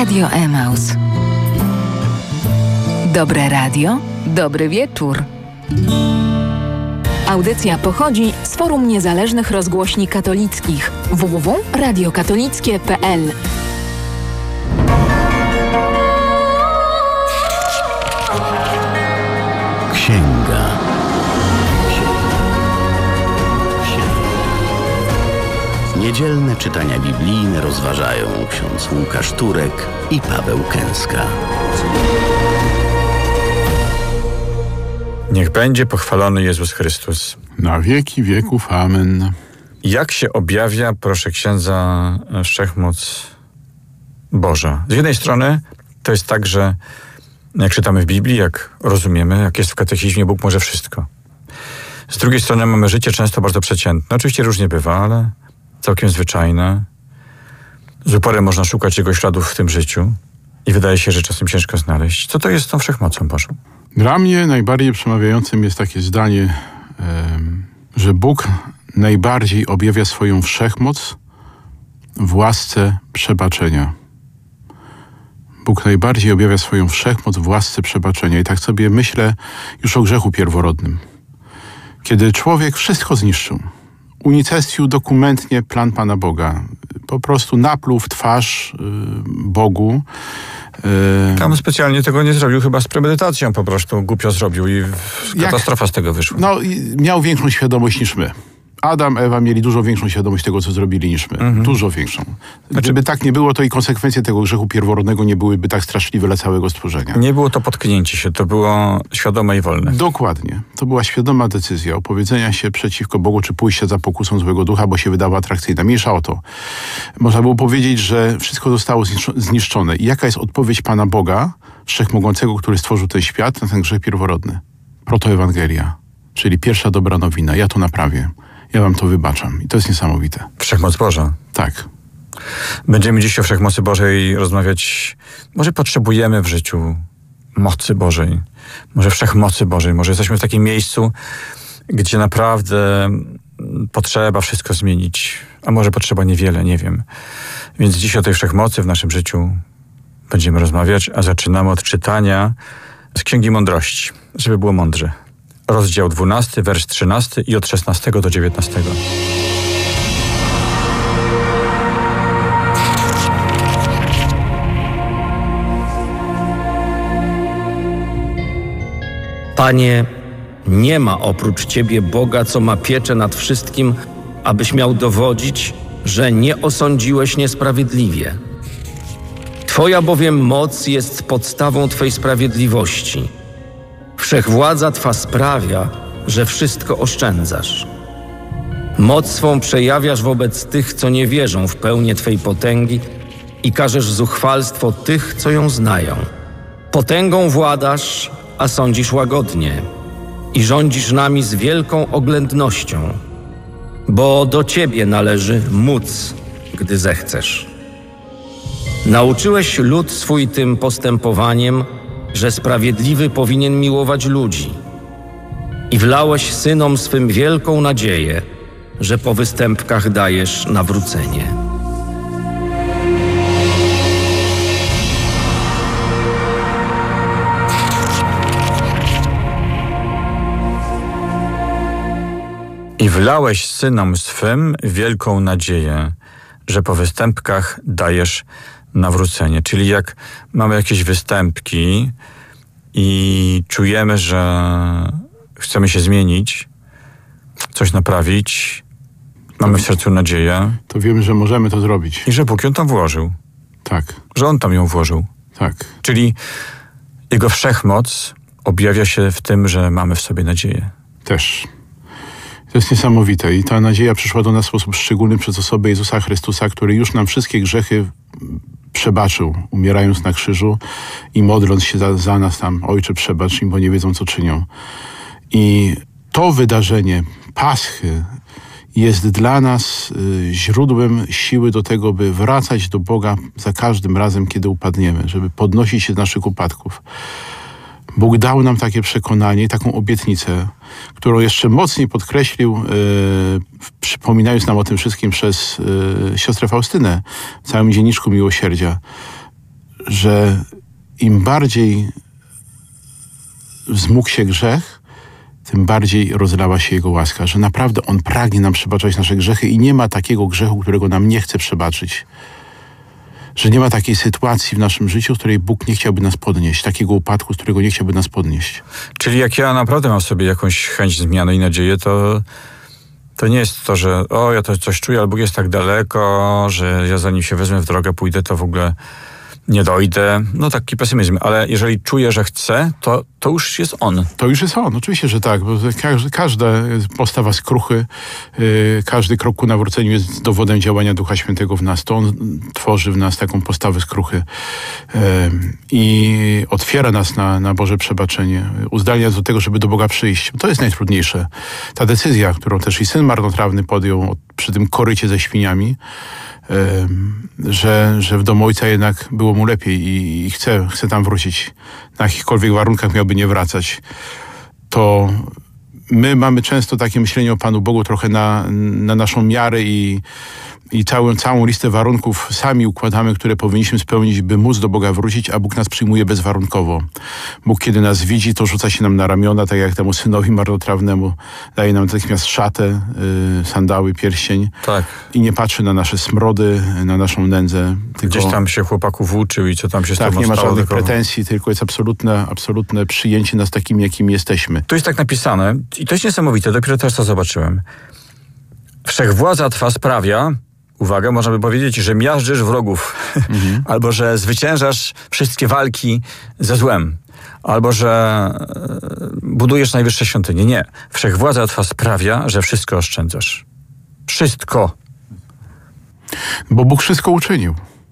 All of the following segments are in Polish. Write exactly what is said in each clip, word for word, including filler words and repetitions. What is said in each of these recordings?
Radio Emaus. Dobre radio, dobry wieczór. Audycja pochodzi z Forum Niezależnych Rozgłośni Katolickich w w w kropka radio katolickie kropka p l. Księga. Niedzielne czytania biblijne rozważają ksiądz Łukasz Turek i Paweł Kęska. Niech będzie pochwalony Jezus Chrystus. Na wieki wieków. Amen. Jak się objawia, proszę księdza, wszechmoc Boża? Z jednej strony to jest tak, że jak czytamy w Biblii, jak rozumiemy, jak jest w katechizmie, Bóg może wszystko. Z drugiej strony mamy życie często bardzo przeciętne. Oczywiście różnie bywa, ale całkiem zwyczajne. Z uporem można szukać Jego śladów w tym życiu i wydaje się, że czasem ciężko znaleźć. Co to jest z tą wszechmocą Bożą? Dla mnie najbardziej przemawiającym jest takie zdanie, że Bóg najbardziej objawia swoją wszechmoc w łasce przebaczenia. Bóg najbardziej objawia swoją wszechmoc w łasce przebaczenia. I tak sobie myślę już o grzechu pierworodnym. Kiedy człowiek wszystko zniszczył, unicestwił dokumentnie plan Pana Boga, po prostu napluł w twarz y, Bogu. Y, Tam specjalnie tego nie zrobił, chyba z premedytacją po prostu głupio zrobił i katastrofa z tego wyszła. No, miał większą świadomość niż my. Adam, Ewa mieli dużo większą świadomość tego, co zrobili niż my. Mhm. Dużo większą. Gdyby tak nie było, to i konsekwencje tego grzechu pierworodnego nie byłyby tak straszliwe dla całego stworzenia. Nie było to potknięcie się, to było świadome i wolne. Dokładnie. To była świadoma decyzja opowiedzenia się przeciwko Bogu, czy pójścia za pokusą złego ducha, bo się wydała atrakcyjna. Mniejsza o to. Można było powiedzieć, że wszystko zostało zniszczone. I jaka jest odpowiedź Pana Boga, Wszechmogącego, który stworzył ten świat, na ten grzech pierworodny? Protoewangelia, czyli pierwsza dobra nowina. Ja to naprawię. Ja wam to wybaczam. I to jest niesamowite. Wszechmoc Boża. Tak. Będziemy dziś o wszechmocy Bożej rozmawiać. Może potrzebujemy w życiu mocy Bożej. Może wszechmocy Bożej. Może jesteśmy w takim miejscu, gdzie naprawdę potrzeba wszystko zmienić. A może potrzeba niewiele, nie wiem. Więc dziś o tej wszechmocy w naszym życiu będziemy rozmawiać, a zaczynamy od czytania z Księgi Mądrości, żeby było mądrze. Rozdział dwunasty, wers trzynasty i od szesnastego do dziewiętnastego. Panie, nie ma oprócz Ciebie Boga, co ma pieczę nad wszystkim, abyś miał dowodzić, że nie osądziłeś niesprawiedliwie. Twoja bowiem moc jest podstawą Twej sprawiedliwości. Wszechwładza Twa sprawia, że wszystko oszczędzasz. Moc swą przejawiasz wobec tych, co nie wierzą w pełnię Twej potęgi i karzesz zuchwalstwo tych, co ją znają. Potęgą władasz, a sądzisz łagodnie i rządzisz nami z wielką oględnością, bo do Ciebie należy móc, gdy zechcesz. Nauczyłeś lud swój tym postępowaniem, że sprawiedliwy powinien miłować ludzi. I wlałeś synom swym wielką nadzieję, że po występkach dajesz nawrócenie. I wlałeś synom swym wielką nadzieję, że po występkach dajesz nawrócenie. Czyli jak mamy jakieś występki i czujemy, że chcemy się zmienić, coś naprawić, mamy w sercu nadzieję. To wiemy, że możemy to zrobić. I że Bóg ją tam włożył. Tak. Że On tam ją włożył. Tak. Czyli Jego wszechmoc objawia się w tym, że mamy w sobie nadzieję. Też. To jest niesamowite i ta nadzieja przyszła do nas w sposób szczególny przez osobę Jezusa Chrystusa, który już nam wszystkie grzechy przebaczył, umierając na krzyżu i modląc się za, za nas tam: Ojcze, przebacz im, bo nie wiedzą, co czynią. I to wydarzenie Paschy jest dla nas y, źródłem siły do tego, by wracać do Boga za każdym razem, kiedy upadniemy, żeby podnosić się z naszych upadków. Bóg dał nam takie przekonanie, taką obietnicę, którą jeszcze mocniej podkreślił, yy, przypominając nam o tym wszystkim przez yy, siostrę Faustynę w całym dzienniczku miłosierdzia, że im bardziej wzmógł się grzech, tym bardziej rozlała się Jego łaska, że naprawdę On pragnie nam przebaczać nasze grzechy i nie ma takiego grzechu, którego nam nie chce przebaczyć. Że nie ma takiej sytuacji w naszym życiu, z której Bóg nie chciałby nas podnieść, takiego upadku, z którego nie chciałby nas podnieść. Czyli jak ja naprawdę mam w sobie jakąś chęć zmiany i nadzieję, to, to nie jest to, że o, ja to coś czuję, ale Bóg jest tak daleko, że ja zanim się wezmę w drogę, pójdę, to w ogóle nie dojdę. No taki pesymizm, ale jeżeli czuję, że chcę, to, to już jest On. To już jest On, oczywiście, że tak. Bo każda, każda postawa skruchy, yy, każdy krok ku nawróceniu jest dowodem działania Ducha Świętego w nas. To On tworzy w nas taką postawę skruchy yy, i otwiera nas na, na Boże przebaczenie. Uzdalnia nas do tego, żeby do Boga przyjść. To jest najtrudniejsze. Ta decyzja, którą też i syn marnotrawny podjął przy tym korycie ze świniami, Że, że w domu ojca jednak było mu lepiej i, i chce, chce tam wrócić. Na jakichkolwiek warunkach miałby nie wracać. To my mamy często takie myślenie o Panu Bogu trochę na, na naszą miarę i, i całą, całą listę warunków sami układamy, które powinniśmy spełnić, by móc do Boga wrócić, a Bóg nas przyjmuje bezwarunkowo. Bóg, kiedy nas widzi, to rzuca się nam na ramiona, tak jak temu synowi marnotrawnemu, daje nam natychmiast szatę, y, sandały, pierścień. Tak. I nie patrzy na nasze smrody, na naszą nędzę. Tylko, gdzieś tam się chłopaku włóczył i co tam się z tak, tobą nie ma stało. żadnych tylko... pretensji, tylko jest absolutne, absolutne przyjęcie nas takimi, jakimi jesteśmy. Tu jest tak napisane i to jest niesamowite, dopiero teraz to zobaczyłem. Wszechwładza Twa sprawia, uwaga, można by powiedzieć, że miażdżysz wrogów, mhm. albo że zwyciężasz wszystkie walki ze złem, albo że budujesz najwyższe świątynie. Nie. Wszechwładza Twa sprawia, że wszystko oszczędzasz. Wszystko. Bo Bóg wszystko uczynił.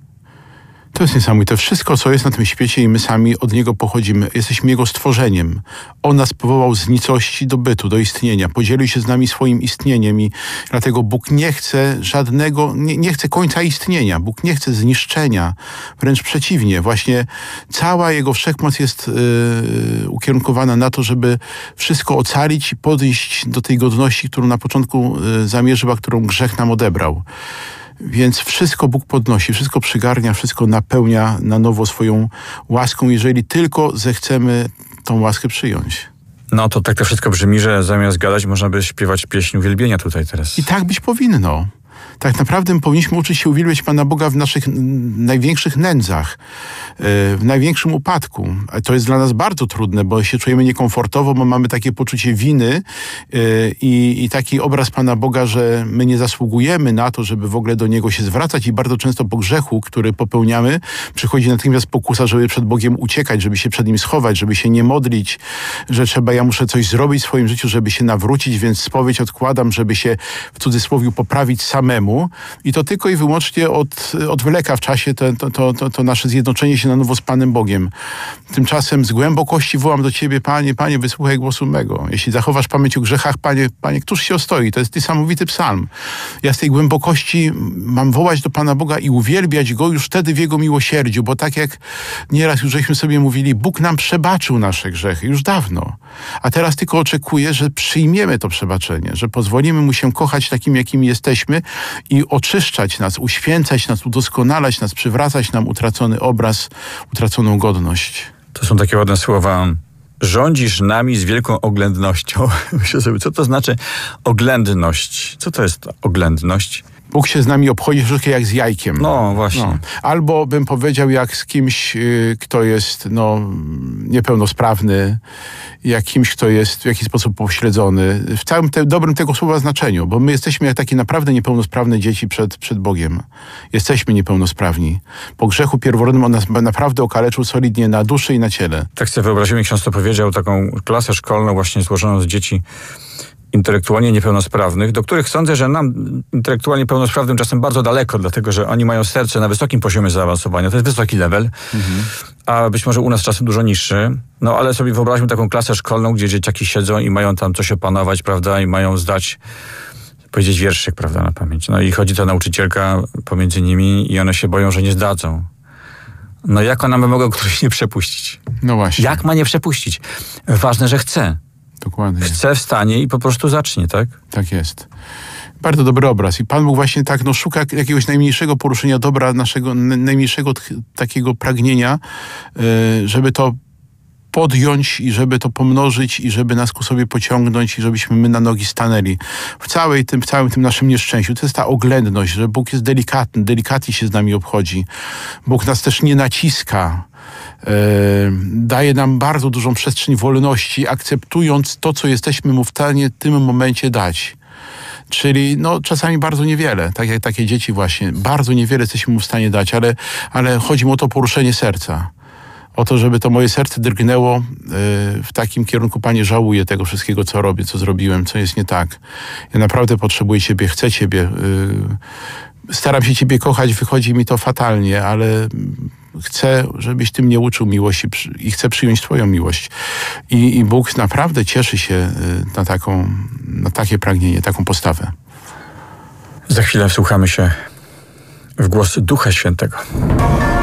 To jest niesamowite. Wszystko, co jest na tym świecie i my sami od Niego pochodzimy. Jesteśmy Jego stworzeniem. On nas powołał z nicości do bytu, do istnienia. Podzielił się z nami swoim istnieniem i dlatego Bóg nie chce żadnego, nie, nie chce końca istnienia. Bóg nie chce zniszczenia. Wręcz przeciwnie. Właśnie cała Jego wszechmoc jest yy, ukierunkowana na to, żeby wszystko ocalić i podejść do tej godności, którą na początku yy, zamierzył, a którą grzech nam odebrał. Więc wszystko Bóg podnosi, wszystko przygarnia, wszystko napełnia na nowo swoją łaską, jeżeli tylko zechcemy tą łaskę przyjąć. No to tak to wszystko brzmi, że zamiast gadać można by śpiewać pieśń uwielbienia tutaj teraz. I tak być powinno. Tak naprawdę powinniśmy uczyć się uwielbiać Pana Boga w naszych największych nędzach, w największym upadku. A to jest dla nas bardzo trudne, bo się czujemy niekomfortowo, bo mamy takie poczucie winy i, i taki obraz Pana Boga, że my nie zasługujemy na to, żeby w ogóle do Niego się zwracać i bardzo często po grzechu, który popełniamy, przychodzi natychmiast pokusa, żeby przed Bogiem uciekać, żeby się przed Nim schować, żeby się nie modlić, że trzeba, ja muszę coś zrobić w swoim życiu, żeby się nawrócić, więc spowiedź odkładam, żeby się w cudzysłowie poprawić samemu. I to tylko i wyłącznie od, odwleka w czasie to, to, to, to nasze zjednoczenie się na nowo z Panem Bogiem. Tymczasem z głębokości wołam do Ciebie, Panie, Panie, wysłuchaj głosu mego. Jeśli zachowasz pamięć o grzechach, Panie, Panie, któż się ostoi? To jest niesamowity psalm. Ja z tej głębokości mam wołać do Pana Boga i uwielbiać Go już wtedy w Jego miłosierdziu, bo tak jak nieraz już żeśmy sobie mówili, Bóg nam przebaczył nasze grzechy już dawno. A teraz tylko oczekuję, że przyjmiemy to przebaczenie, że pozwolimy Mu się kochać takim, jakimi jesteśmy i oczyszczać nas, uświęcać nas, udoskonalać nas, przywracać nam utracony obraz, utraconą godność. To są takie ładne słowa. Rządzisz nami z wielką oględnością. Myślę sobie, co to znaczy oględność? Co to jest oględność? Bóg się z nami obchodzi troszkę jak z jajkiem. No właśnie. No. Albo bym powiedział jak z kimś, y, kto jest no, niepełnosprawny, jak kimś, kto jest w jakiś sposób pośledzony. W całym te, dobrym tego słowa znaczeniu, bo my jesteśmy jak takie naprawdę niepełnosprawne dzieci przed, przed Bogiem. Jesteśmy niepełnosprawni. Po grzechu pierworodnym On nas naprawdę okaleczył solidnie na duszy i na ciele. Tak sobie wyobraziłem, jak ksiądz to powiedział, taką klasę szkolną właśnie złożoną z dzieci intelektualnie niepełnosprawnych, do których sądzę, że nam intelektualnie pełnosprawnym czasem bardzo daleko, dlatego że oni mają serce na wysokim poziomie zaawansowania. To jest wysoki level, mhm. a być może u nas czasem dużo niższy. No ale sobie wyobraźmy taką klasę szkolną, gdzie dzieciaki siedzą i mają tam coś opanować, prawda, i mają zdać, powiedzieć wierszyk, prawda, na pamięć. No i chodzi ta nauczycielka pomiędzy nimi i one się boją, że nie zdadzą. No jak ona by mogła któryś nie przepuścić? No właśnie. Jak ma nie przepuścić? Ważne, że chce. Dokładnie. Chce, wstanie i po prostu zacznie, tak? Tak jest. Bardzo dobry obraz. I Pan Bóg właśnie tak no, szuka jakiegoś najmniejszego poruszenia dobra, naszego najmniejszego t- takiego pragnienia, yy, żeby to podjąć i żeby to pomnożyć i żeby nas ku sobie pociągnąć i żebyśmy my na nogi stanęli. W, całej tym, w całym tym naszym nieszczęściu to jest ta oględność, że Bóg jest delikatny, delikatnie się z nami obchodzi. Bóg nas też nie naciska. Yy, daje nam bardzo dużą przestrzeń wolności, akceptując to, co jesteśmy mu w stanie w tym momencie dać. Czyli no, czasami bardzo niewiele, tak jak takie dzieci właśnie, bardzo niewiele jesteśmy mu w stanie dać, ale, ale chodzi mu o to poruszenie serca. O to, żeby to moje serce drgnęło yy, w takim kierunku, Panie, żałuję tego wszystkiego, co robię, co zrobiłem, co jest nie tak. Ja naprawdę potrzebuję Ciebie, chcę Ciebie. Yy, staram się Ciebie kochać, wychodzi mi to fatalnie, ale chcę, żebyś Ty mnie uczył miłości i chcę przyjąć Twoją miłość. I, i Bóg naprawdę cieszy się yy, na, taką, na takie pragnienie, taką postawę. Za chwilę wsłuchamy się w głos Ducha Świętego.